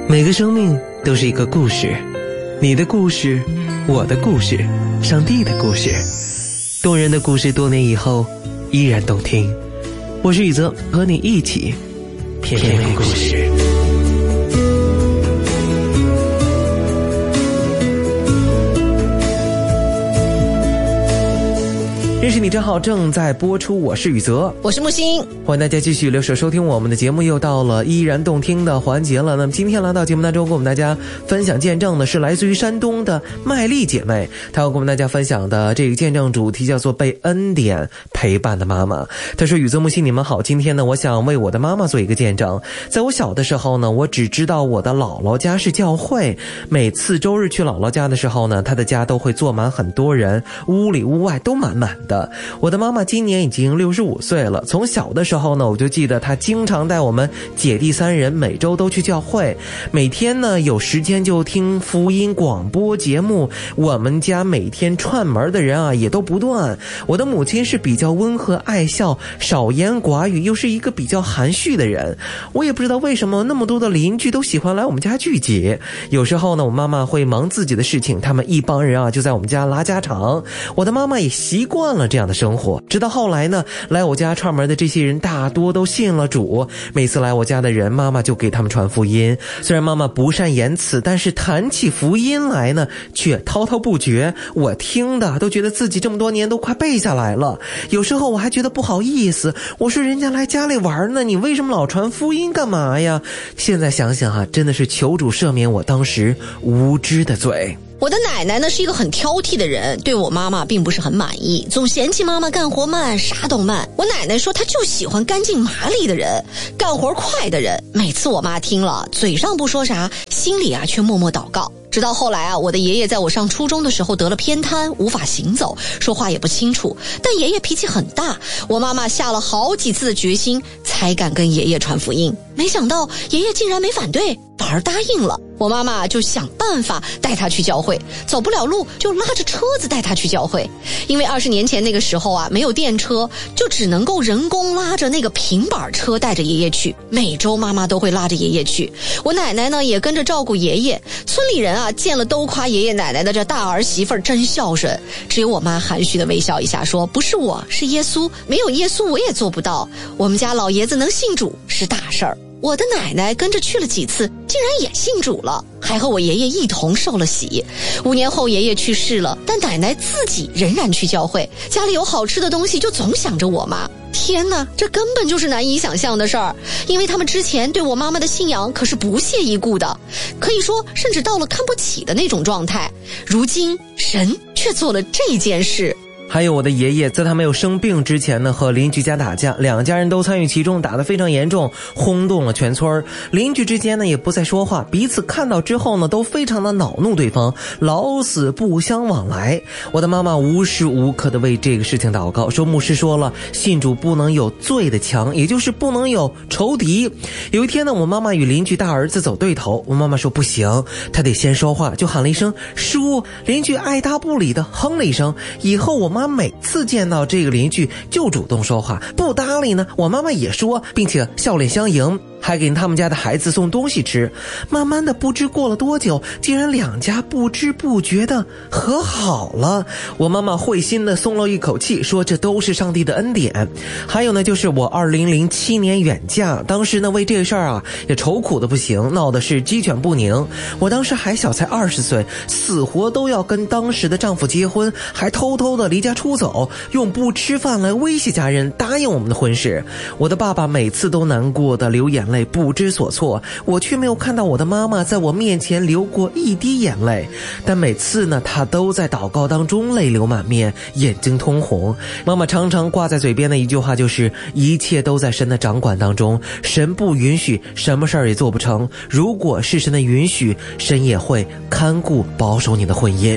每个生命都是一个故事，你的故事，我的故事，上帝的故事，动人的故事，多年以后依然动听。我是宇泽，和你一起片片故事。认识你真好正在播出，我是宇泽， 我是木星， 欢迎大家继续留守收听我们的节目，又到了依然动听的环节了。那么今天来到节目当中跟我们大家分享见证的是来自于山东的麦丽姐妹，她要跟我们大家分享的这个见证主题叫做被恩典陪伴的妈妈。她说，宇泽木星你们好，今天呢我想为我的妈妈做一个见证。在我小的时候呢，我只知道我的姥姥家是教会，每次周日去姥姥家的时候呢，她的家都会坐满很多人，屋里屋外都满满的。我的妈妈今年已经65岁了，从小的时候呢，我就记得她经常带我们姐弟3人每周都去教会，每天呢有时间就听福音广播节目，我们家每天串门的人啊也都不断。我的母亲是比较温和爱笑，少言寡语，又是一个比较含蓄的人。我也不知道为什么那么多的邻居都喜欢来我们家聚集。有时候呢，我妈妈会忙自己的事情，他们一帮人啊就在我们家拉家常。我的妈妈也习惯了这样的生活，直到后来呢，来我家串门的这些人大多都信了主，每次来我家的人，妈妈就给他们传福音。虽然妈妈不善言辞，但是谈起福音来呢，却滔滔不绝，我听的都觉得自己这么多年都快背下来了。有时候我还觉得不好意思，我说人家来家里玩呢，你为什么老传福音干嘛呀？现在想想啊，真的是求主赦免我当时无知的罪。 我的奶奶呢是一个很挑剔的人，对我妈妈并不是很满意，总嫌弃妈妈干活慢，啥都慢。我奶奶说她就喜欢干净麻利的人，干活快的人。每次我妈听了，嘴上不说啥，心里啊却默默祷告。直到后来啊，我的爷爷在我上初中的时候得了偏瘫，无法行走，说话也不清楚，但爷爷脾气很大，我妈妈下了好几次的决心才敢跟爷爷传福音。没想到爷爷竟然没反对，反而答应了。我妈妈就想办法带他去教会，走不了路就拉着车子带他去教会。因为20年前那个时候啊，没有电车，就只能够人工拉着那个平板车带着爷爷去。每周妈妈都会拉着爷爷去，我奶奶呢也跟着照顾爷爷。村里人啊见了都夸爷爷奶奶的这大儿媳妇真孝顺，只有我妈含蓄的微笑一下说，不是我，是耶稣，没有耶稣我也做不到，我们家老爷子能信主是大事儿。我的奶奶跟着去了几次，竟然也信主了，还和我爷爷一同受了洗。5年后爷爷去世了，但奶奶自己仍然去教会，家里有好吃的东西就总想着我妈。天哪，这根本就是难以想象的事儿，因为他们之前对我妈妈的信仰可是不屑一顾的，可以说甚至到了看不起的那种状态。如今神却做了这件事。 还有我的爷爷，在他没有生病之前呢，和邻居家打架，2家人都参与其中，打得非常严重，轰动了全村。邻居之间呢也不再说话，彼此看到之后呢都非常的恼怒对方，老死不相往来。我的妈妈无时无刻的为这个事情祷告，说牧师说了，信主不能有罪的墙，也就是不能有仇敌。有一天呢，我妈妈与邻居大儿子走对头，我妈妈说不行，他得先说话，就喊了一声叔，邻居爱答不理的哼了一声。以后我妈每次见到这个邻居就主动说话，不搭理呢，我妈妈也说，并且笑脸相迎，还给他们家的孩子送东西吃。慢慢的，不知过了多久，竟然2家不知不觉的和好了。我妈妈会心的松了一口气，说这都是上帝的恩典。还有呢，就是我2007年远嫁，当时呢为这个事儿啊也愁苦的不行，闹的是鸡犬不宁。我当时还小，才20岁，死活都要跟当时的丈夫结婚，还偷偷的离家出走，用不吃饭来威胁家人，答应我们的婚事。我的爸爸每次都难过的流眼泪，不知所措，我却没有看到我的妈妈在我面前流过一滴眼泪，但每次呢，她都在祷告当中泪流满面，眼睛通红。妈妈常常挂在嘴边的一句话就是，一切都在神的掌管当中，神不允许，什么事儿也做不成，如果是神的允许，神也会看顾保守你的婚姻。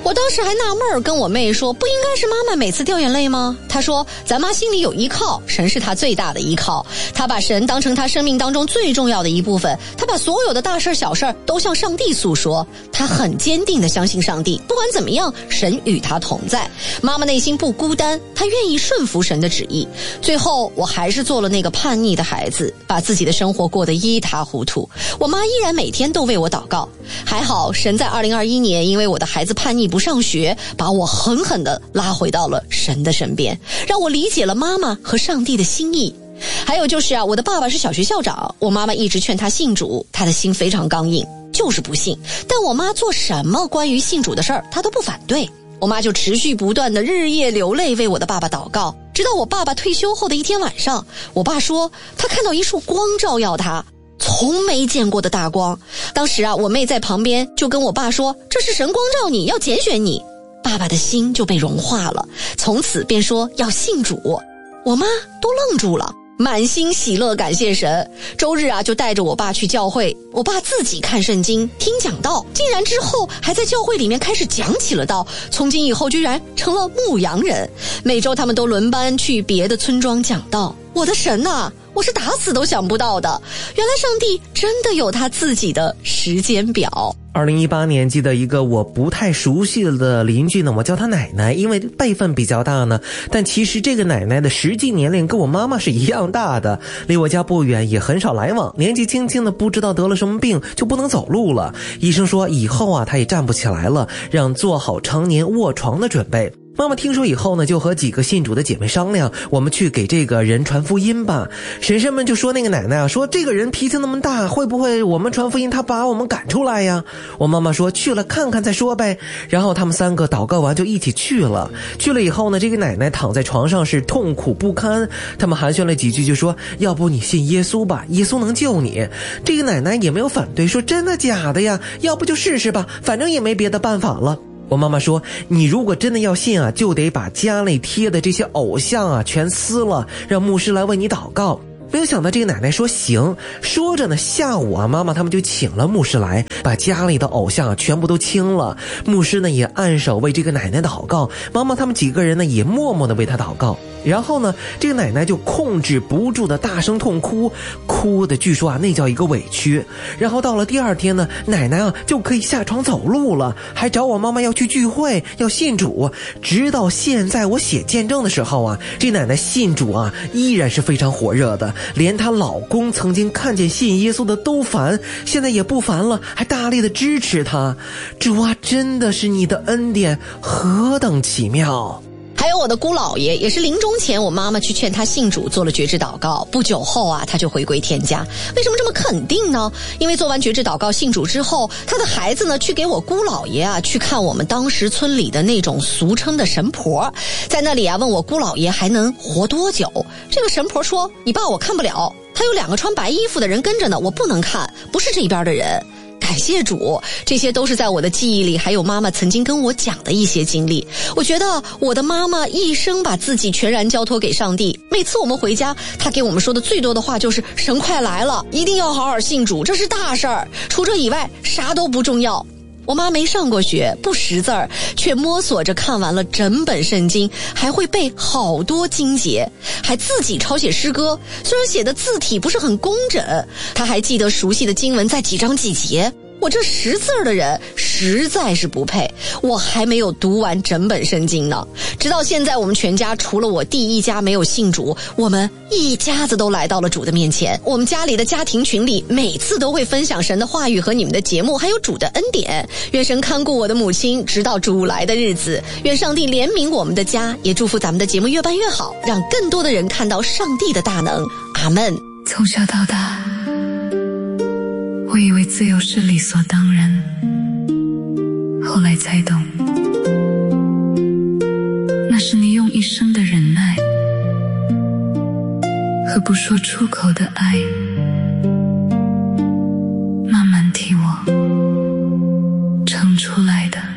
我当时还纳闷儿，跟我妹说，不应该是妈妈每次掉眼泪吗？她说咱妈心里有依靠，神是她最大的依靠，她把神当成她生命当中最重要的一部分，她把所有的大事小事都向上帝诉说，她很坚定地相信上帝，不管怎么样神与她同在，妈妈内心不孤单，她愿意顺服神的旨意。最后我还是做了那个叛逆的孩子，把自己的生活过得一塌糊涂，我妈依然每天都为我祷告。还好神在2021年因为我的孩子叛逆不上学，把我狠狠地拉回到了神的身边，让我理解了妈妈和上帝的心意。还有就是我的爸爸是小学校长，我妈妈一直劝他信主，他的心非常刚硬，就是不信，但我妈做什么关于信主的事儿他都不反对，我妈就持续不断的日夜流泪为我的爸爸祷告。直到我爸爸退休后的一天晚上，我爸说他看到一束光照耀他，从没见过的大光。当时我妹在旁边就跟我爸说，这是神光照你，要拣选你。爸爸的心就被融化了，从此便说要信主。我妈都愣住了，满心喜乐感谢神。周日就带着我爸去教会，我爸自己看圣经听讲道，竟然之后还在教会里面开始讲起了道，从今以后居然成了牧羊人。每周他们都轮班去别的村庄讲道。我的神啊，我是打死都想不到的，原来上帝真的有他自己的时间表。 2018年记得一个我不太熟悉的邻居呢，我叫她奶奶，因为辈分比较大呢，但其实这个奶奶的实际年龄跟我妈妈是一样大的，离我家不远，也很少来往，年纪轻轻的不知道得了什么病就不能走路了，医生说以后她也站不起来了，让做好常年卧床的准备。妈妈听说以后呢，就和几个信主的姐妹商量，我们去给这个人传福音吧。婶婶们就说那个奶奶说这个人脾气那么大，会不会我们传福音他把我们赶出来呀？我妈妈说去了看看再说呗。然后他们三个祷告完就一起去了。去了以后呢，这个奶奶躺在床上是痛苦不堪，他们寒暄了几句就说要不你信耶稣吧，耶稣能救你。这个奶奶也没有反对，说真的假的呀，要不就试试吧，反正也没别的办法了。我妈妈说你如果真的要信就得把家里贴的这些偶像全撕了，让牧师来为你祷告。没有想到这个奶奶说行，说着呢，下午妈妈他们就请了牧师来，把家里的偶像全部都清了。牧师呢也按手为这个奶奶祷告，妈妈他们几个人呢也默默的为她祷告。然后呢，这个奶奶就控制不住的大声痛哭，哭的据说那叫一个委屈。然后到了第二天呢，奶奶就可以下床走路了，还找我妈妈要去聚会，要信主。直到现在我写见证的时候这奶奶信主依然是非常火热的，连她老公曾经看见信耶稣的都烦，现在也不烦了，还大力的支持她。主真的是你的恩典何等奇妙。 还有我的姑姥爷，也是临终前我妈妈去劝他信主，做了觉知祷告，不久后他就回归天家。为什么这么肯定呢？因为做完觉知祷告信主之后，他的孩子呢去给我姑姥爷去看我们当时村里的那种俗称的神婆，在那里问我姑姥爷还能活多久。这个神婆说你爸我看不了，他有2个穿白衣服的人跟着呢，我不能看，不是这一边的人。感谢主，这些都是在我的记忆里，还有妈妈曾经跟我讲的一些经历。我觉得我的妈妈一生把自己全然交托给上帝，每次我们回家，她给我们说的最多的话就是神快来了，一定要好好信主，这是大事儿，除这以外啥都不重要。我妈没上过学，不识字儿，却摸索着看完了整本圣经，还会背好多经节，还自己抄写诗歌，虽然写的字体不是很工整，她还记得熟悉的经文在几章几节。我这识字的人实在是不配，我还没有读完整本圣经呢。直到现在，我们全家除了我弟一家没有信主，我们一家子都来到了主的面前。我们家里的家庭群里，每次都会分享神的话语和你们的节目，还有主的恩典。愿神看顾我的母亲，直到主来的日子。愿上帝怜悯我们的家，也祝福咱们的节目越办越好，让更多的人看到上帝的大能。阿们。 从小到大，我以为自由是理所当然，后来才懂，那是你用一生的忍耐和不说出口的爱。